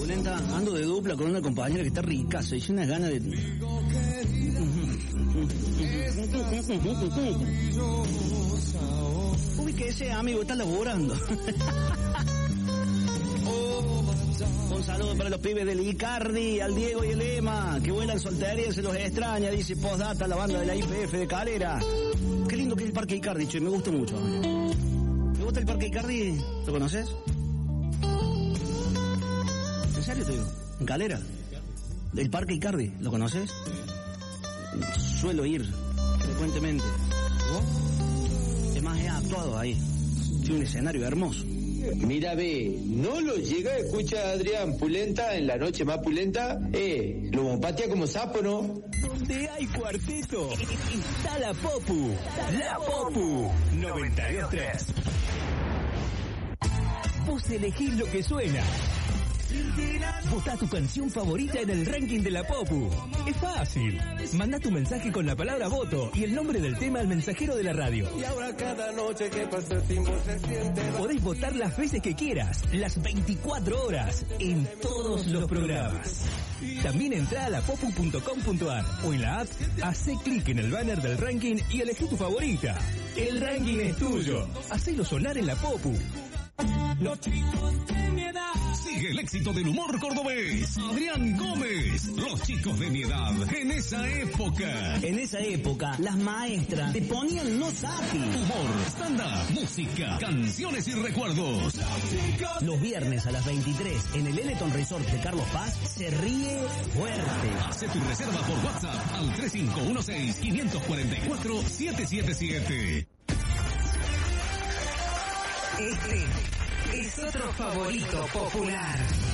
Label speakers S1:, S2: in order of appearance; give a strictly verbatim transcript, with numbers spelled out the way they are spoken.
S1: Pulenta, ando de dupla con una compañera que está ricaza y unas ganas de... Uy, que ese amigo está laburando. Un saludo para los pibes del Icardi, al Diego y el Ema, que vuelan soltería, se los extraña, dice postdata la banda de la I P F de Calera. Qué lindo que es el Parque Icardi, che, me gusta mucho. ¿Te gusta el Parque Icardi? ¿Lo conoces? ¿En serio te digo? ¿En Calera? ¿El Parque Icardi? ¿Lo conoces? Suelo ir frecuentemente. Es más, he actuado ahí. Tiene un escenario hermoso.
S2: Mira, ve, no lo llega a escuchar Adrián Pulenta en la noche más pulenta, eh, lo patea como sapo, ¿no?
S3: Donde hay cuarteto, está la Popu, la Popu, noventa y dos tres. Vos elegís lo que suena. Votá tu canción favorita en el ranking de la Popu. Es fácil. Manda tu mensaje con la palabra voto y el nombre del tema al mensajero de la radio.
S4: Y ahora cada noche que pasa el tiempo se siente...
S3: Podés votar las veces que quieras, las veinticuatro horas, en todos los programas. También entrá a la popu punto com punto ar o en la app, hacé clic en el banner del ranking y elegí tu favorita. El ranking es tuyo. Hacelo sonar en la Popu.
S5: Los chicos de mi edad. Sigue el éxito del humor cordobés. Adrián Gómez. Los chicos de mi edad. En esa época.
S1: En esa época, las maestras te ponían no sapi.
S5: Humor, stand-up, música, canciones y recuerdos.
S1: Los viernes a las veintitrés en el Eleton Resort de Carlos Paz se ríe fuerte.
S5: Hace tu reserva por WhatsApp al tres cinco uno seis, cinco cuatro cuatro, siete siete siete.
S6: Este es otro favorito popular.